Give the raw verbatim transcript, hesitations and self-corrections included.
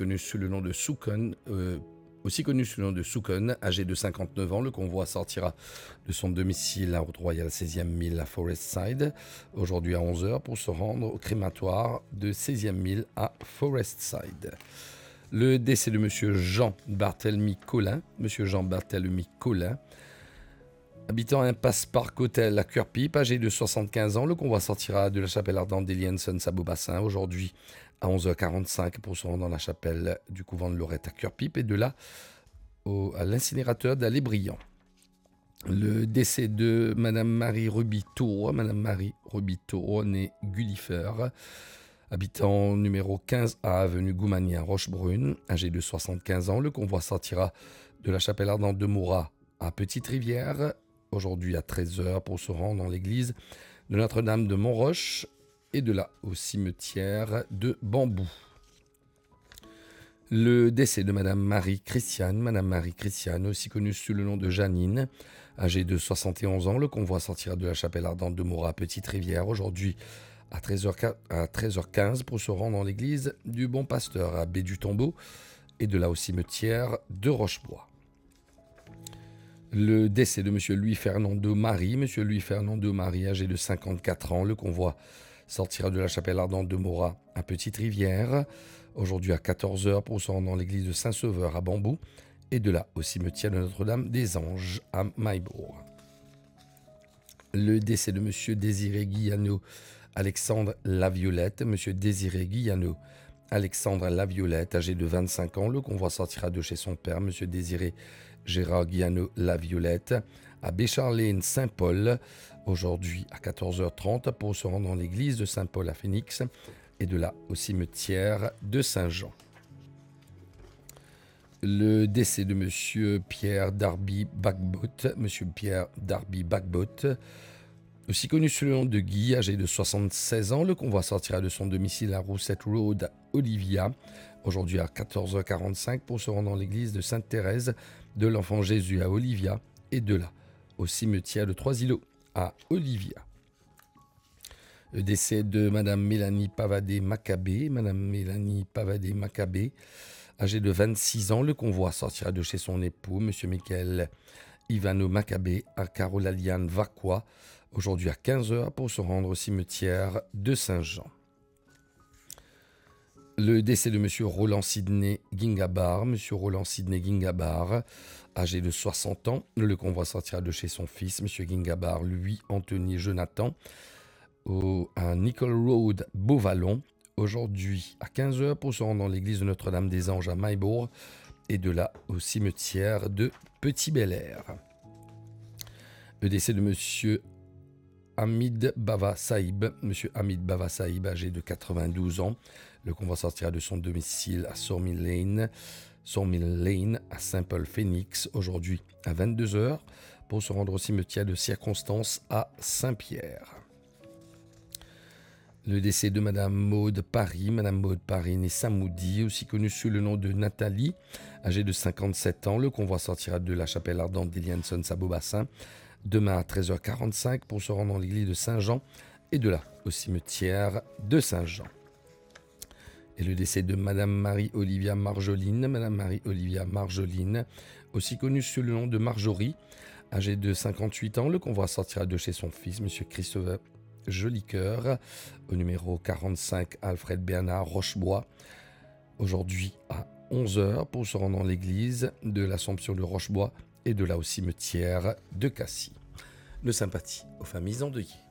connu sous le nom de Soukon, euh, aussi connu sous le nom de Soukon, âgé de cinquante-neuf ans. Le convoi sortira de son domicile à Route Royale seizième mille à Forest Side, aujourd'hui à onze heures, pour se rendre au crématoire de seizième mille à Forest Side. Le décès de M. Jean Barthélemy Collin, M. Jean Barthélemy Collin, habitant impasse Parc Hôtel à Curepipe, âgé de soixante-quinze ans. Le convoi sortira de la chapelle ardente d'Elienson à Beaubassin, aujourd'hui à onze heures quarante-cinq, pour se rendre dans la chapelle du couvent de Lorette à Curepipe, et de là au, à l'incinérateur d'Allé-Briand. Le décès de Madame Marie Rubitour, Madame Marie Rubitour, née Gullifer, habitant numéro quinze A, avenue Goumagnan, Rochebrune, âgé de soixante-quinze ans. Le convoi sortira de la chapelle ardente de Morat à Petite-Rivière, aujourd'hui à treize heures, pour se rendre dans l'église de Notre-Dame de Montroche, et de là au cimetière de Bambou. Le décès de Madame Marie Christiane, Madame Marie Christiane, aussi connue sous le nom de Janine, âgée de soixante et onze ans. Le convoi sortira de la chapelle ardente de Morat à Petite-Rivière, aujourd'hui à treize heures quinze, pour se rendre dans l'église du Bon Pasteur à Baie du Tombeau, et de là au cimetière de Rochebois. Le décès de M. Louis Fernando Marie, M. Louis Fernando Marie, âgé de cinquante-quatre ans. Le convoi sortira de la chapelle ardente de Morat à Petite-Rivière, aujourd'hui à quatorze heures, pour se rendre dans l'église de Saint-Sauveur à Bambou, et de là au cimetière de Notre-Dame des Anges à Maillebourg. Le décès de M. Désiré Guillano Alexandre Laviolette, M. Désiré Guillano Alexandre Laviolette, âgé de vingt-cinq ans. Le convoi sortira de chez son père, M. Désiré Gérard Guillano Laviolette, à Bécharlène Saint-Paul, aujourd'hui à quatorze heures trente, pour se rendre dans l'église de Saint-Paul à Phoenix, et de là au cimetière de Saint-Jean. Le décès de M. Pierre Darby Bagbot, M. Pierre Darby Bagbot, aussi connu sous le nom de Guy, âgé de soixante-seize ans. Le convoi sortira de son domicile à Rousset Road à Olivia, aujourd'hui à quatorze heures quarante-cinq, pour se rendre dans l'église de Sainte-Thérèse de l'Enfant Jésus à Olivia, et de là au cimetière de Trois-Îlots à Olivia. Le décès de Madame Mélanie Pavadé-Maccabé, Madame Mélanie Pavadé-Maccabé, âgée de vingt-six ans. Le convoi sortira de chez son époux, M. Michael Ivano Maccabé, à Carolaliane Vacqua, aujourd'hui à quinze heures, pour se rendre au cimetière de Saint-Jean. Le décès de M. Roland Sidney Gingabar, M. Roland Sidney Gingabar, âgé de soixante ans. Le convoi sortira de chez son fils, M. Gingabar, Louis Anthony Jonathan, au, à Nicole Road, Beauvallon, aujourd'hui à quinze heures, pour se rendre dans l'église de Notre-Dame des Anges à Maillebourg, et de là au cimetière de Petit-Bel-Air. Le décès de M. Hamid Bava Saïb, M. Hamid Bava Saïb, âgé de quatre-vingt-douze ans. Le convoi sortira de son domicile à Sawmill Lane, Sawmill Lane à Saint-Paul-Phoenix, aujourd'hui à vingt-deux heures, pour se rendre au cimetière de Circonstance à Saint-Pierre. Le décès de Madame Maude Paris, Madame Maude Paris, née Samoudi, aussi connue sous le nom de Nathalie, âgée de cinquante-sept ans. Le convoi sortira de la chapelle ardente d'Elienson à Beaubassin, demain à treize heures quarante-cinq, pour se rendre dans l'église de Saint-Jean, et de là au cimetière de Saint-Jean. Et le décès de Madame Marie-Olivia Marjoline, Madame Marie-Olivia Marjoline, aussi connue sous le nom de Marjorie, âgée de cinquante-huit ans. Le convoi sortira de chez son fils, M. Christopher Jolicoeur, au numéro quarante-cinq Alfred Bernard Rochebois, aujourd'hui à onze heures, pour se rendre dans l'église de l'Assomption de Rochebois, et de là au cimetière de Cassis. Nos sympathies aux familles endeuillées.